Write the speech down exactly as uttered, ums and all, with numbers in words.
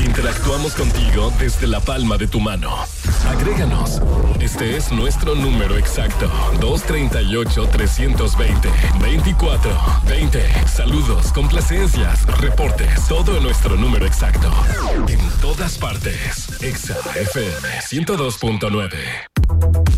Interactuamos contigo desde la palma de tu mano. Agréganos. Este es nuestro número exacto. dos tres ocho, tres dos cero, veinticuatro veinte. Saludos, complacencias, reportes. Todo en nuestro número exacto. En todas partes. Exa F M ciento dos punto nueve.